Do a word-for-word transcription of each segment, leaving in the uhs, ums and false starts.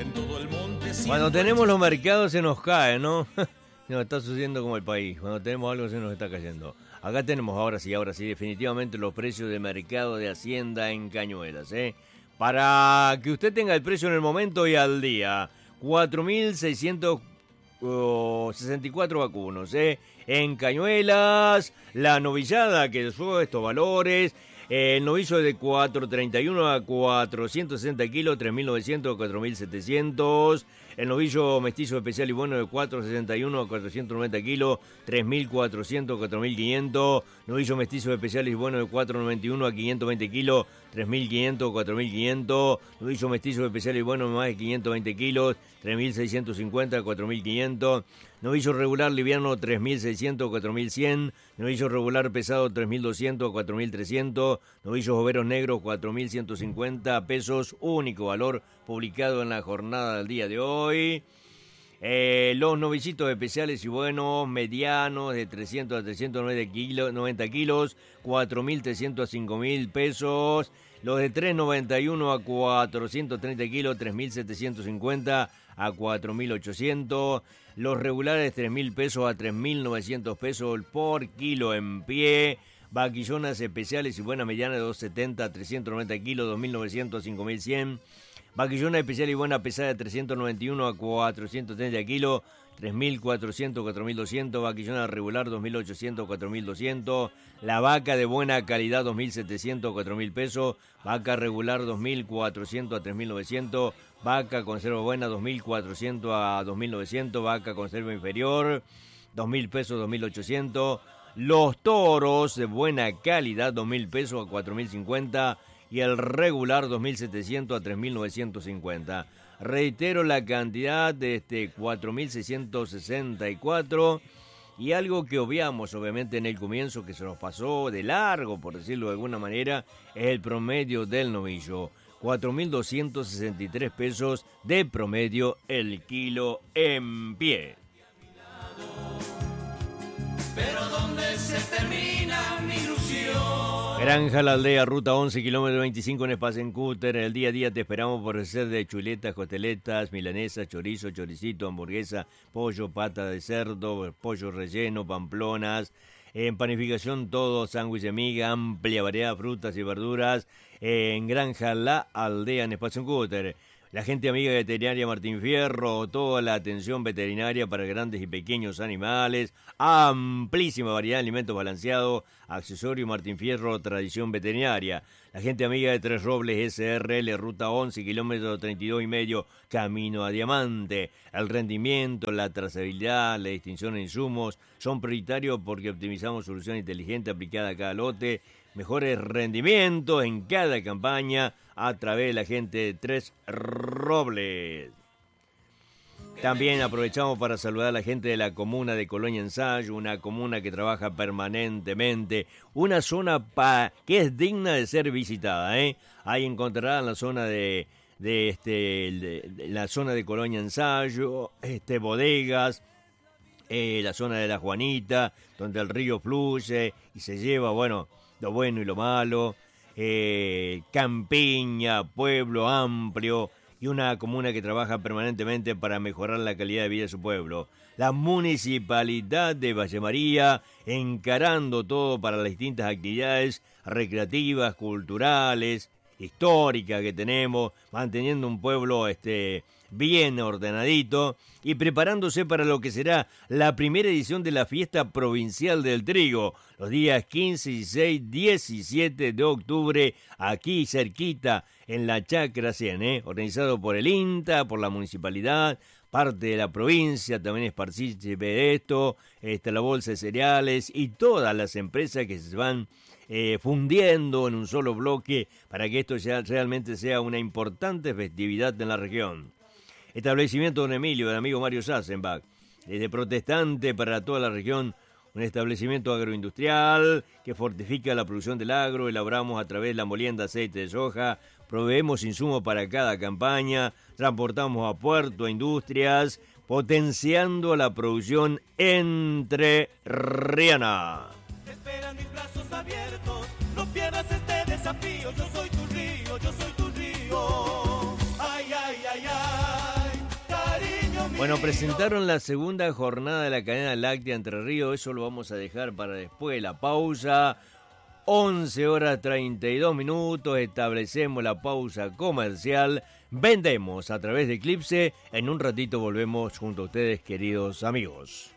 En todo el monte. Cuando tenemos los mercados se nos cae, ¿no? Se nos está sucediendo como el país. Cuando tenemos algo se nos está cayendo. Acá tenemos ahora sí, ahora sí, definitivamente los precios de mercado de Hacienda en Cañuelas, ¿eh? Para que usted tenga el precio en el momento y al día. cuatro mil seiscientos sesenta y cuatro vacunos, ¿eh? En Cañuelas, la novillada que sube estos valores. El novillo de cuatrocientos treinta y uno a cuatrocientos sesenta kilos, tres mil novecientos a cuatro mil setecientos. El novillo mestizo especial y bueno de cuatrocientos sesenta y uno a cuatrocientos noventa kilos, tres mil cuatrocientos a cuatro mil quinientos. Novillo mestizo especial y bueno de cuatrocientos noventa y uno a quinientos veinte kilos, tres mil quinientos a cuatro mil quinientos. Novillo mestizo especial y bueno de más de quinientos veinte kilos, tres mil seiscientos cincuenta a cuatro mil quinientos. Novillo regular liviano tres mil seiscientos a cuatro mil cien. Novillo regular pesado tres mil doscientos a cuatro mil trescientos. Novillos overos negros cuatro mil ciento cincuenta pesos, único valor publicado en la jornada del día de hoy. Eh, los novillitos especiales y buenos, medianos, de trescientos a trescientos noventa kilos, cuatro mil trescientos a cinco mil pesos. Los de trescientos noventa y uno a cuatrocientos treinta kilos, tres mil setecientos cincuenta a cuatro mil ochocientos. Los regulares tres mil pesos a tres mil novecientos pesos por kilo en pie. Vaquillonas especiales y buenas medianas de doscientos setenta a trescientos noventa kilos, dos mil novecientos a cinco mil cien. Vaquillona especial y buena pesada de trescientos noventa y uno a cuatrocientos treinta kilos, tres mil cuatrocientos a cuatro mil doscientos. Vaquillona regular dos mil ochocientos a cuatro mil doscientos. La vaca de buena calidad dos mil setecientos a cuatro mil pesos. Vaca regular dos mil cuatrocientos a tres mil novecientos. Vaca conserva buena dos mil cuatrocientos a dos mil novecientos. Vaca conserva inferior dos mil pesos, dos mil ochocientos. Los toros de buena calidad dos mil pesos a cuatro mil cincuenta. Y el regular dos mil setecientos a tres mil novecientos cincuenta. Reitero la cantidad de este cuatro mil seiscientos sesenta y cuatro. Y algo que obviamos obviamente en el comienzo, que se nos pasó de largo, por decirlo de alguna manera, es el promedio del novillo. cuatro mil doscientos sesenta y tres pesos de promedio el kilo en pie. Pero ¿dónde se termina mi ilusión? Granja La Aldea, ruta once, kilómetro veinticinco en Spasencúter. En el día a día te esperamos por hacer de chuletas, costeletas, milanesas, chorizo, choricito, hamburguesa, pollo, pata de cerdo, pollo relleno, pamplonas. En panificación todo, sándwich de miga, amplia variedad de frutas y verduras. En Granja La Aldea en Spasencúter. La gente amiga veterinaria Martín Fierro, toda la atención veterinaria para grandes y pequeños animales, amplísima variedad de alimentos balanceados, accesorio Martín Fierro, tradición veterinaria. La gente amiga de Tres Robles S R L, ruta once, kilómetro treinta y dos y medio, camino a Diamante. El rendimiento, la trazabilidad, la distinción en insumos son prioritarios porque optimizamos solución inteligente aplicada a cada lote. Mejores rendimientos en cada campaña a través de la gente de Tres Robles. También aprovechamos para saludar a la gente de la comuna de Colonia Ensayo, una comuna que trabaja permanentemente, una zona pa que es digna de ser visitada, ¿eh? Ahí encontrarán la zona de, de, este, de, de la zona de Colonia Ensayo, este, bodegas, eh, la zona de la Juanita, donde el río fluye y se lleva, bueno, lo bueno y lo malo, eh, campiña, pueblo amplio y una comuna que trabaja permanentemente para mejorar la calidad de vida de su pueblo. La Municipalidad de Valle María encarando todo para las distintas actividades recreativas, culturales, históricas que tenemos, manteniendo un pueblo este bien ordenadito y preparándose para lo que será la primera edición de la Fiesta Provincial del Trigo, los días quince, dieciséis, diecisiete de octubre, aquí cerquita en la Chacra cien, ¿eh? Organizado por el INTA, por la Municipalidad, parte de la provincia, también es partícipe de esto, está la Bolsa de Cereales y todas las empresas que se van eh, fundiendo en un solo bloque para que esto ya realmente sea una importante festividad en la región. Establecimiento Don Emilio, del amigo Mario Sassenbach, desde Protestante para toda la región, un establecimiento agroindustrial que fortifica la producción del agro, elaboramos a través de la molienda aceite de soja, proveemos insumos para cada campaña, transportamos a puerto, a industrias, potenciando la producción entrerriana. Te esperan mis brazos abiertos, no pierdas este desafío, yo soy tu río, yo soy tu río, ay, ay, ay, ay. Bueno, presentaron la segunda jornada de la cadena láctea Entre Ríos, eso lo vamos a dejar para después de la pausa. once horas treinta y dos minutos, establecemos la pausa comercial, vendemos a través de Eclipse, en un ratito volvemos junto a ustedes, queridos amigos.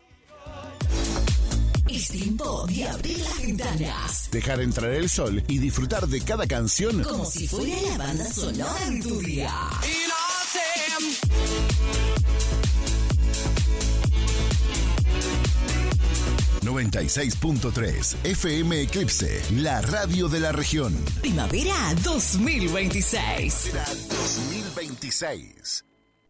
Es tiempo de abrir las ventanas, dejar entrar el sol y disfrutar de cada canción como si fuera la banda sonora de tu día. noventa y seis punto tres F M Eclipse, la radio de la región. Primavera dos mil veintiséis. Primavera dos mil veintiséis.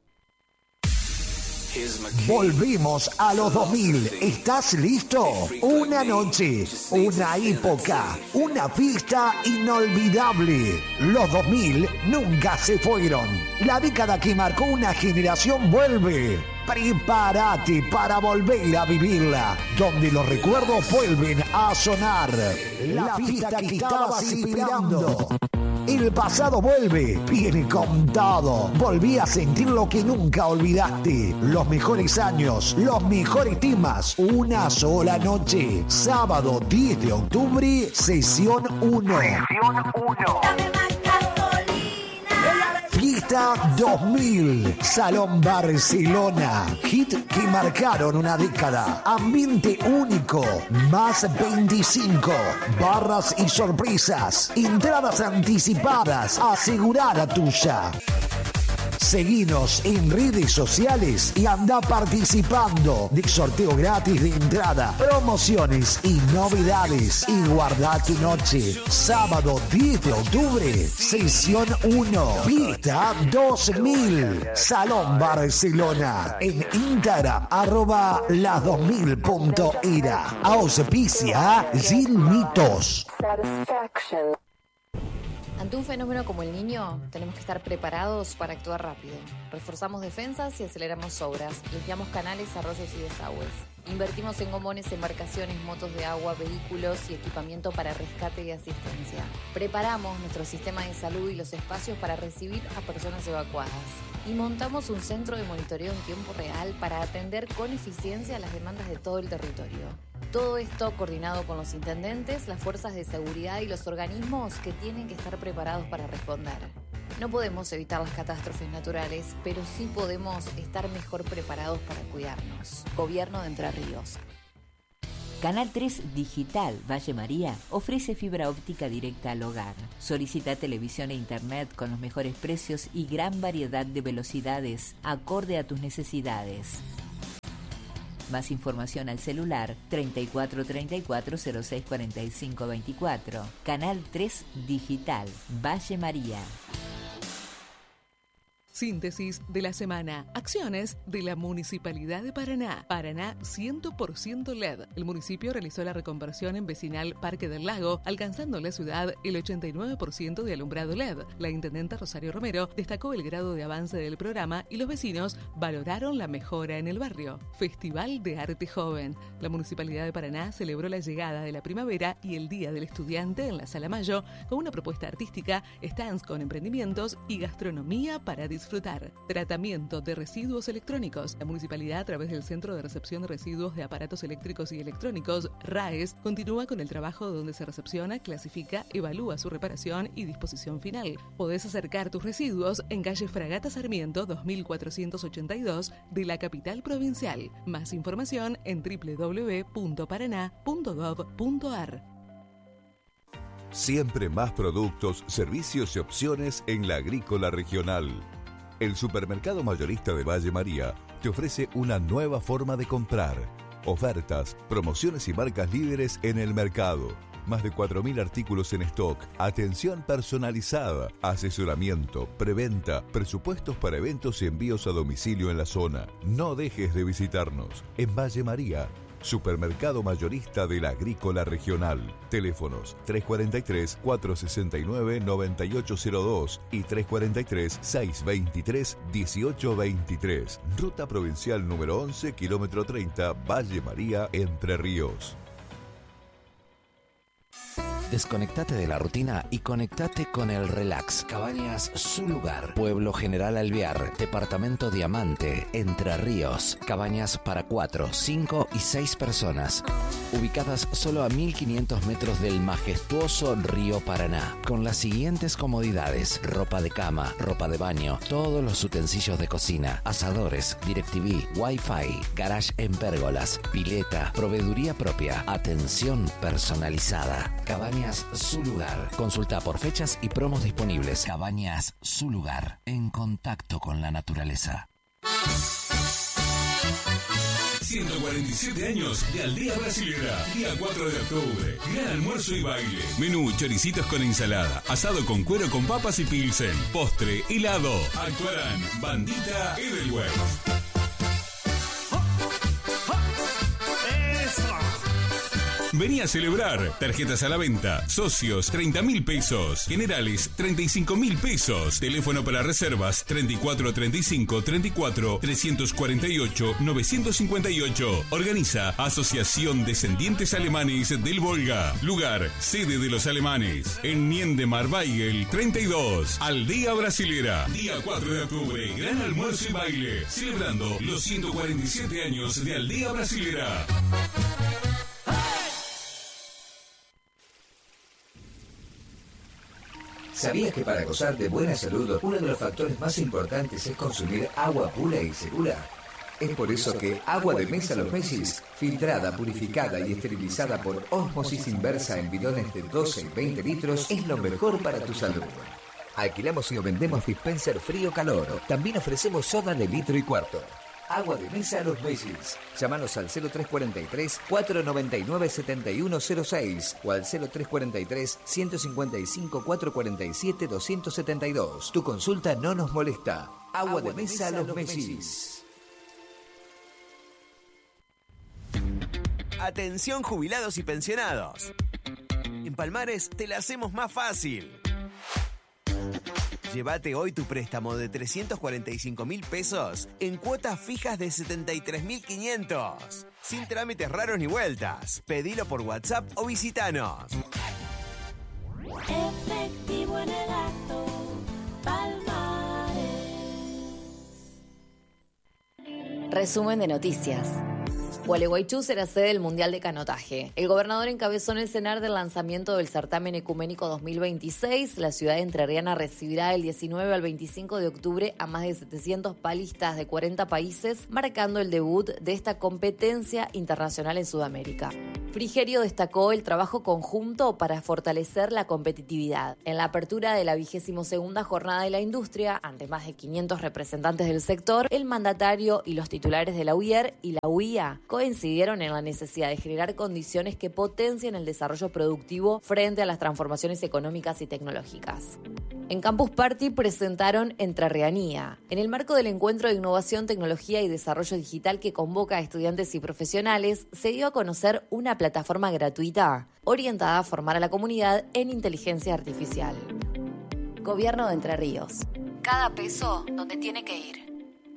Volvimos a los dos mil. ¿Estás listo? Una noche, una época, una fiesta inolvidable. Los dos mil nunca se fueron. La década que marcó una generación vuelve. Prepárate para volver a vivirla, donde los recuerdos vuelven a sonar. La fiesta que estabas esperando. El pasado vuelve, viene con todo. Volví a sentir lo que nunca olvidaste. Los mejores años, los mejores temas. Una sola noche. Sábado diez de octubre, sesión uno. Sesión uno. Fiesta dos mil, Salón Barcelona, hit que marcaron una década, ambiente único, más veinticinco, barras y sorpresas, entradas anticipadas, asegurada tuya. Seguinos en redes sociales y anda participando de sorteo gratis de entrada, promociones y novedades. Y guarda tu noche. Sábado diez de octubre, sesión uno, Fiesta dos mil, Salón Barcelona. En Instagram, arroba las dos mil punto era. Auspicia Sin Mitos. Ante un fenómeno como el Niño, tenemos que estar preparados para actuar rápido. Reforzamos defensas y aceleramos obras. Limpiamos canales, arroyos y desagües. Invertimos en gomones, embarcaciones, motos de agua, vehículos y equipamiento para rescate y asistencia. Preparamos nuestro sistema de salud y los espacios para recibir a personas evacuadas. Y montamos un centro de monitoreo en tiempo real para atender con eficiencia las demandas de todo el territorio. Todo esto coordinado con los intendentes, las fuerzas de seguridad y los organismos que tienen que estar preparados para responder. No podemos evitar las catástrofes naturales, pero sí podemos estar mejor preparados para cuidarnos. Gobierno de Entre Ríos. Canal tres Digital Valle María ofrece fibra óptica directa al hogar. Solicita televisión e internet con los mejores precios y gran variedad de velocidades, acorde a tus necesidades. Más información al celular treinta y cuatro treinta y cuatro cero seis cuarenta y cinco veinticuatro. Canal tres Digital Valle María. Síntesis de la semana. Acciones de la Municipalidad de Paraná. Paraná cien por ciento L E D. El municipio realizó la reconversión en vecinal Parque del Lago, alcanzando en la ciudad el ochenta y nueve por ciento de alumbrado L E D. La intendenta Rosario Romero destacó el grado de avance del programa y los vecinos valoraron la mejora en el barrio. Festival de Arte Joven. La Municipalidad de Paraná celebró la llegada de la primavera y el Día del Estudiante en la Sala Mayo con una propuesta artística, stands con emprendimientos y gastronomía para disfrutar. Disfrutar. Tratamiento de residuos electrónicos. La municipalidad, a través del Centro de Recepción de Residuos de Aparatos Eléctricos y Electrónicos, RAES, continúa con el trabajo donde se recepciona, clasifica, evalúa su reparación y disposición final. Podés acercar tus residuos en calle Fragata Sarmiento dos mil cuatrocientos ochenta y dos de la capital provincial. Más información en doble u doble u doble u punto paraná punto gov punto ar. Siempre más productos, servicios y opciones en la agrícola regional. El supermercado mayorista de Valle María te ofrece una nueva forma de comprar. Ofertas, promociones y marcas líderes en el mercado. Más de cuatro mil artículos en stock, atención personalizada, asesoramiento, preventa, presupuestos para eventos y envíos a domicilio en la zona. No dejes de visitarnos. En Valle María, supermercado mayorista de la agrícola regional. Teléfonos tres cuatro tres, cuatro seis nueve, nueve ocho cero dos y tres cuatro tres, seis dos tres, uno ocho dos tres. Ruta provincial número once, kilómetro treinta, Valle María, Entre Ríos. Desconectate de la rutina y conectate con el relax. Cabañas Su Lugar. Pueblo General Alvear. Departamento Diamante. Entre Ríos. Cabañas para cuatro, cinco y seis personas. Ubicadas solo a mil quinientos metros del majestuoso río Paraná. Con las siguientes comodidades. Ropa de cama, ropa de baño, todos los utensilios de cocina, asadores, DirecTV, Wi-Fi, garage en pérgolas, pileta, proveeduría propia, atención personalizada. Cabañas Su Lugar. Consulta por fechas y promos disponibles. Cabañas Su Lugar. En contacto con la naturaleza. ciento cuarenta y siete años de Aldea Brasilera. Día cuatro de octubre. Gran almuerzo y baile. Menú: choricitos con ensalada, asado con cuero con papas y pilsen, postre, helado. Actuarán Bandita Edelweiss. Vení a celebrar. Tarjetas a la venta. Socios, treinta mil pesos. Generales, treinta y cinco mil pesos. Teléfono para reservas, treinta y cuatro treinta y cinco treinta y cuatro trescientos cuarenta y ocho novecientos cincuenta y ocho. Organiza Asociación Descendientes Alemanes del Volga. Lugar: sede de los alemanes. En Niendemar Weigel treinta y dos. Aldea Brasilera. Día cuatro de octubre. Gran almuerzo y baile. Celebrando los ciento cuarenta y siete años de Aldea Brasilera. ¿Sabías que para gozar de buena salud, uno de los factores más importantes es consumir agua pura y segura? Es por eso que Agua de Mesa Los Mesis, filtrada, purificada y esterilizada por ósmosis inversa en bidones de doce y veinte litros, es lo mejor para tu salud. Alquilamos y o vendemos dispenser frío-calor. También ofrecemos soda de litro y cuarto. Agua de Mesa Los Mesis. Llámanos al cero tres cuatro tres, cuatro nueve nueve, siete uno cero seis o al cero tres cuatro tres, uno cinco cinco, cuatro cuatro siete, dos siete dos. Tu consulta no nos molesta. Agua, Agua de, de Mesa, Mesa Los Mesis. Atención jubilados y pensionados. En Palmares te la hacemos más fácil. Llévate hoy tu préstamo de trescientos cuarenta y cinco mil pesos en cuotas fijas de setenta y tres mil quinientos. Sin trámites raros ni vueltas. Pedilo por WhatsApp o visitanos. Efectivo en el acto, Palmares. Resumen de noticias. Gualeguaychú será sede del Mundial de Canotaje. El gobernador encabezó en el CENAR del lanzamiento del Certamen Ecuménico dos mil veintiséis. La ciudad entrerriana recibirá del diecinueve al veinticinco de octubre a más de setecientos palistas de cuarenta países, marcando el debut de esta competencia internacional en Sudamérica. Frigerio destacó el trabajo conjunto para fortalecer la competitividad. En la apertura de la vigésimo segunda Jornada de la Industria, ante más de quinientos representantes del sector, el mandatario y los titulares de la U I E R y la U I A coincidieron en la necesidad de generar condiciones que potencien el desarrollo productivo frente a las transformaciones económicas y tecnológicas. En Campus Party presentaron Entrerrianía. En el marco del encuentro de innovación, tecnología y desarrollo digital que convoca a estudiantes y profesionales, se dio a conocer una plataforma gratuita orientada a formar a la comunidad en inteligencia artificial. Gobierno de Entre Ríos. Cada peso donde tiene que ir.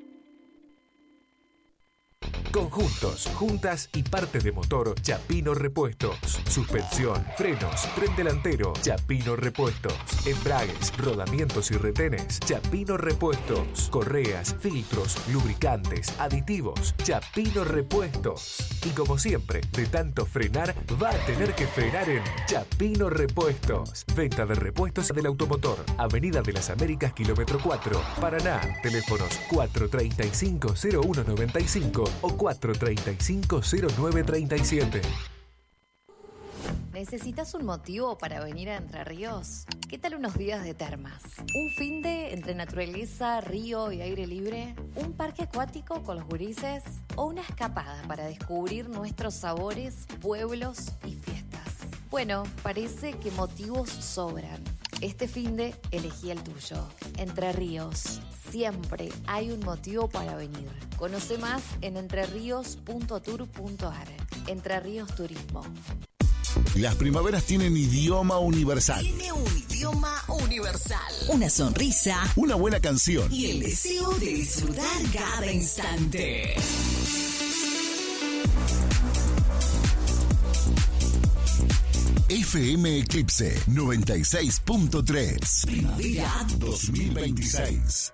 Conjuntos, juntas y partes de motor, Chapino Repuestos. Suspensión, frenos, tren delantero, Chapino Repuestos. Embragues, rodamientos y retenes, Chapino Repuestos. Correas, filtros, lubricantes, aditivos, Chapino Repuestos. Y como siempre, de tanto frenar, va a tener que frenar en Chapino Repuestos. Venta de repuestos del automotor. Avenida de las Américas, kilómetro cuatro, Paraná. Teléfonos cuatro tres cinco, cero uno nueve cinco o cuatro tres cinco, cero nueve tres siete. ¿Necesitas un motivo para venir a Entre Ríos? ¿Qué tal unos días de termas? ¿Un finde entre naturaleza, río y aire libre? ¿Un parque acuático con los gurises? ¿O una escapada para descubrir nuestros sabores, pueblos y fiestas? Bueno, parece que motivos sobran. Este finde elegí el tuyo. Entre Ríos. Siempre hay un motivo para venir. Conoce más en entrerríos punto tour punto ar. Entre Ríos Turismo. Las primaveras tienen idioma universal. Tiene un idioma universal. Una sonrisa. Una buena canción. Y el deseo de disfrutar cada instante. F M Eclipse noventa y seis punto tres. Primavera dos mil veintiséis.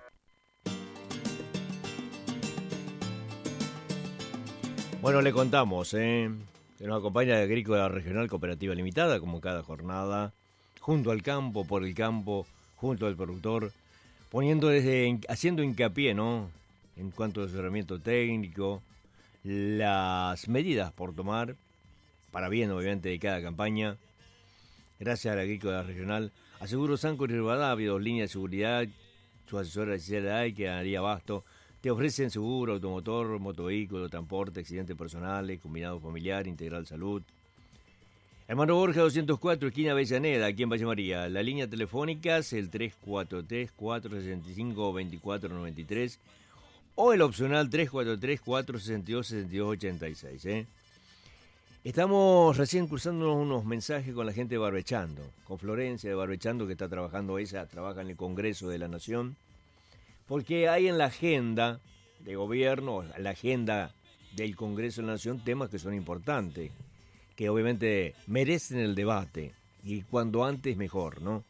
Bueno, le contamos, ¿eh? que nos acompaña el Agrícola Regional Cooperativa Limitada, como cada jornada, junto al campo, por el campo, junto al productor, poniendo desde, haciendo hincapié, ¿no? En cuanto a asesoramiento técnico, las medidas por tomar, para bien obviamente de cada campaña. Gracias a la Agrícola Regional, a Seguros Sancor y Rivadavia, dos líneas de seguridad, su asesora Gisela que daría abasto, te ofrecen seguro, automotor, motovehículo, transporte, accidentes personales, combinado familiar, integral salud. Hermano Borja doscientos cuatro, esquina Avellaneda, aquí en Valle María. La línea telefónica es el tres cuatro tres, cuatro seis cinco, dos cuatro nueve tres o el opcional tres cuatro tres, cuatro seis dos, seis dos ocho seis. ¿eh? Estamos recién cruzándonos unos mensajes con la gente de Barbechando, con Florencia de Barbechando, que está trabajando, ella trabaja en el Congreso de la Nación, porque hay en la agenda de gobierno, la agenda del Congreso de la Nación, temas que son importantes, que obviamente merecen el debate, y cuando antes mejor, ¿no?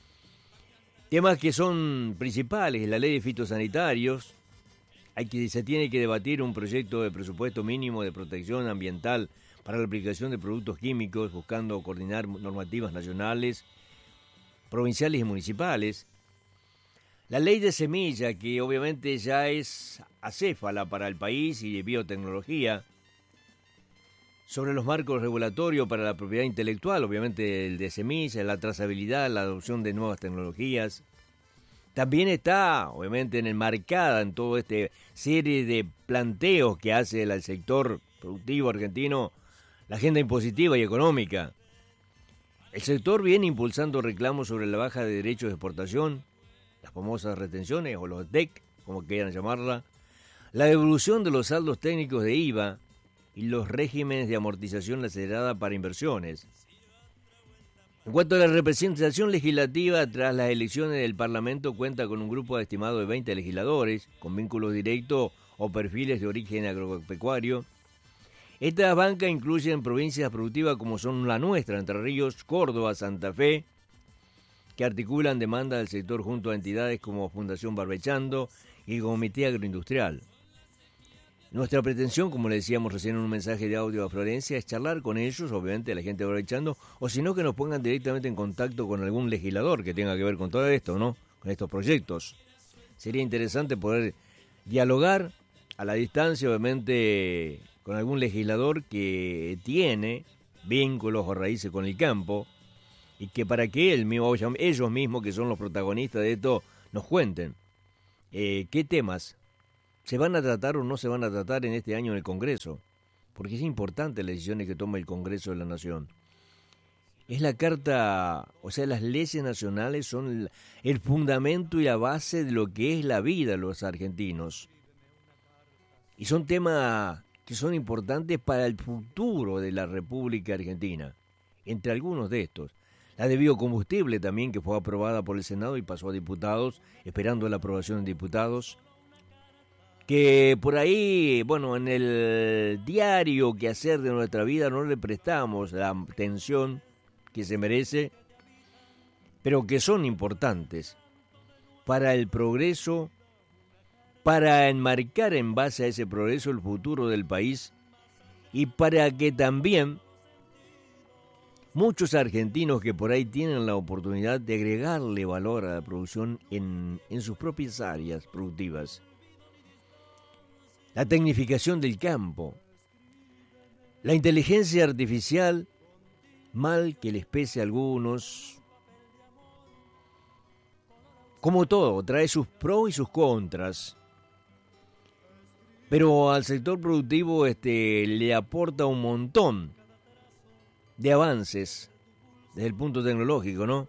Temas que son principales, la ley de fitosanitarios, hay que, se tiene que debatir un proyecto de presupuesto mínimo de protección ambiental para la aplicación de productos químicos, buscando coordinar normativas nacionales, provinciales y municipales. La ley de semilla, que obviamente ya es acéfala para el país, y de biotecnología, sobre los marcos regulatorios para la propiedad intelectual, obviamente el de semilla, la trazabilidad, la adopción de nuevas tecnologías. También está, obviamente, enmarcada en toda esta serie de planteos que hace el sector productivo argentino la agenda impositiva y económica. El sector viene impulsando reclamos sobre la baja de derechos de exportación, las famosas retenciones o los D E C, como quieran llamarla, la devolución de los saldos técnicos de I V A y los regímenes de amortización acelerada para inversiones. En cuanto a la representación legislativa, tras las elecciones del Parlamento cuenta con un grupo estimado de veinte legisladores, con vínculos directos o perfiles de origen agropecuario. Estas bancas incluyen provincias productivas como son la nuestra, Entre Ríos, Córdoba, Santa Fe, que articulan demanda del sector junto a entidades como Fundación Barbechando y Comité Agroindustrial. Nuestra pretensión, como le decíamos recién en un mensaje de audio a Florencia, es charlar con ellos, obviamente la gente de Barbechando, o si no que nos pongan directamente en contacto con algún legislador que tenga que ver con todo esto, ¿no? Con estos proyectos. Sería interesante poder dialogar a la distancia, obviamente, con algún legislador que tiene vínculos o raíces con el campo, y que para que él mismo, ellos mismos, que son los protagonistas de esto, nos cuenten eh, qué temas se van a tratar o no se van a tratar en este año en el Congreso, porque es importante las decisiones que toma el Congreso de la Nación. Es la carta, o sea, las leyes nacionales son el, el fundamento y la base de lo que es la vida de los argentinos. Y son temas que son importantes para el futuro de la República Argentina. Entre algunos de estos, la de biocombustible también, que fue aprobada por el Senado y pasó a diputados, esperando la aprobación de diputados. Que por ahí, bueno, en el diario quehacer de nuestra vida no le prestamos la atención que se merece, pero que son importantes para el progreso, para enmarcar en base a ese progreso el futuro del país, y para que también muchos argentinos que por ahí tienen la oportunidad de agregarle valor a la producción en, en sus propias áreas productivas. La tecnificación del campo, la inteligencia artificial, mal que les pese a algunos, como todo, trae sus pros y sus contras, pero al sector productivo este, le aporta un montón de avances desde el punto tecnológico, ¿no?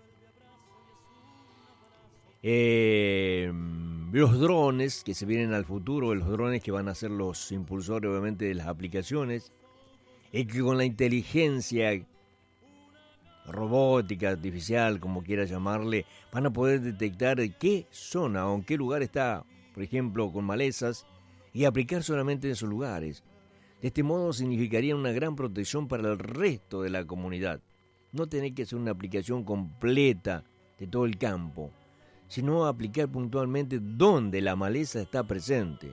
Eh, los drones que se vienen al futuro, los drones que van a ser los impulsores obviamente de las aplicaciones, y que con la inteligencia robótica, artificial, como quiera llamarle, van a poder detectar qué zona o en qué lugar está, por ejemplo, con malezas, y aplicar solamente en esos lugares. De este modo significaría una gran protección para el resto de la comunidad. no tener que hacer una aplicación completa de todo el campo, sino aplicar puntualmente donde la maleza está presente.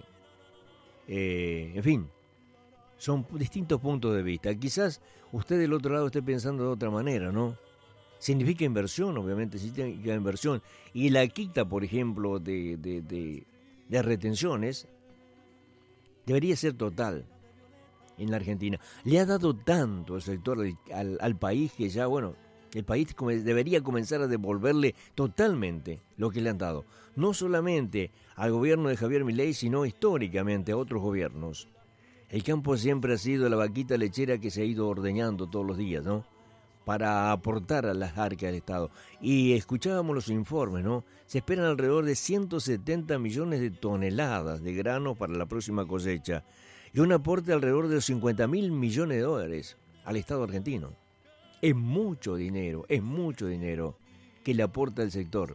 Eh, en fin, son distintos puntos de vista. Quizás usted del otro lado esté pensando de otra manera, ¿no? Significa inversión, obviamente, significa inversión. Y la quita, por ejemplo, de, de, de, de retenciones debería ser total en la Argentina. Le ha dado tanto el sector al, al país que ya, bueno, el país debería comenzar a devolverle totalmente lo que le han dado. No solamente al gobierno de Javier Milei, sino históricamente a otros gobiernos. El campo siempre ha sido la vaquita lechera que se ha ido ordeñando todos los días, ¿no? Para aportar a las arcas del Estado. Y escuchábamos los informes, ¿no? Se esperan alrededor de ciento setenta millones de toneladas de grano para la próxima cosecha y un aporte de alrededor de cincuenta mil millones de dólares al Estado argentino. Es mucho dinero, es mucho dinero que le aporta el sector,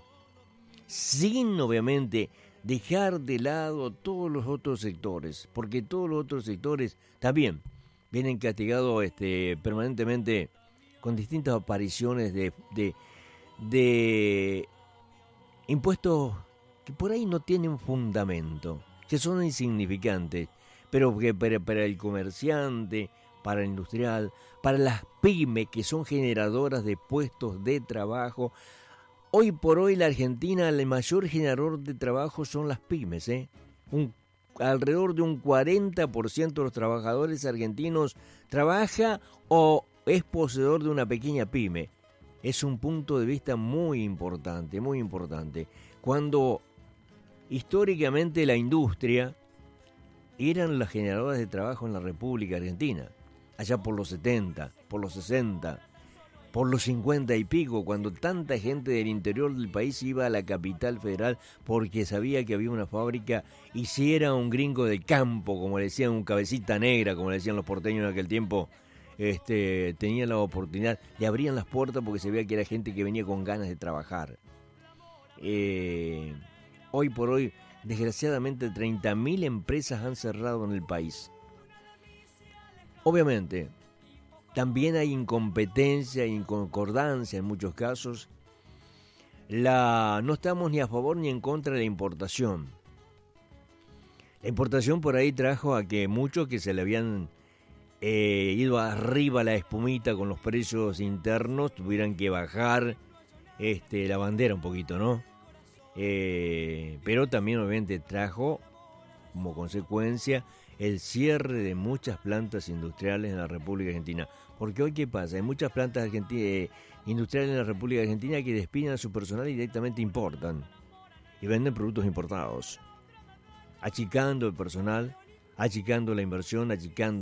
sin obviamente dejar de lado todos los otros sectores, porque todos los otros sectores también vienen castigados este, permanentemente con distintas apariciones de, de, de impuestos que por ahí no tienen fundamento, que son insignificantes, pero que para, para el comerciante, para el industrial, para las pymes que son generadoras de puestos de trabajo. Hoy por hoy la Argentina, el mayor generador de trabajo son las pymes, ¿eh? Un, alrededor de un cuarenta por ciento de los trabajadores argentinos trabaja o es poseedor de una pequeña pyme. Es un punto de vista muy importante, muy importante. Cuando históricamente la industria eran las generadoras de trabajo en la República Argentina, allá por los setenta, por los sesenta, por los cincuenta y pico, cuando tanta gente del interior del país iba a la capital federal porque sabía que había una fábrica, y si era un gringo del campo, como le decían, un cabecita negra, como le decían los porteños en aquel tiempo, este, tenía la oportunidad, le abrían las puertas porque se veía que era gente que venía con ganas de trabajar. Eh, hoy por hoy, desgraciadamente, treinta mil empresas han cerrado en el país. Obviamente, también hay incompetencia e inconcordancia en muchos casos. La, no estamos ni a favor ni en contra de la importación. La importación por ahí trajo a que muchos que se le habían eh, ido arriba la espumita con los precios internos tuvieran que bajar este, la bandera un poquito, ¿no? Eh, pero también obviamente trajo como consecuencia el cierre de muchas plantas industriales en la República Argentina. Porque hoy, ¿qué pasa? Hay muchas plantas argentinas, eh, industriales en la República Argentina que despiden a su personal y directamente importan y venden productos importados, achicando el personal, achicando la inversión, achicando